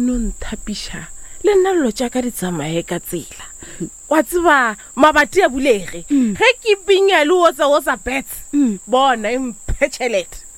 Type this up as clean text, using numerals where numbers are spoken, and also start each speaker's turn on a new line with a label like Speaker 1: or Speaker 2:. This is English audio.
Speaker 1: no nthapisha le nna lo tša ka di tsamaye ka tsela wa tseba mabati a bulege ge ke pinya le o sa bets bona impetchelete